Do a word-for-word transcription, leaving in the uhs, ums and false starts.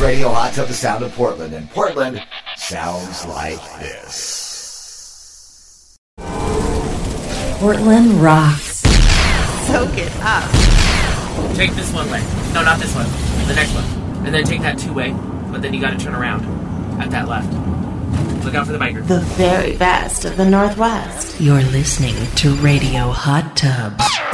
Radio Hot Tub, the sound of Portland, and Portland sounds like this. Portland rocks. Soak it up. Take this one way. No, not this one. The next one. And then take that two way, but then you gotta turn around at that left. Look out for the biker. The very best of the Northwest. You're listening to Radio Hot Tub.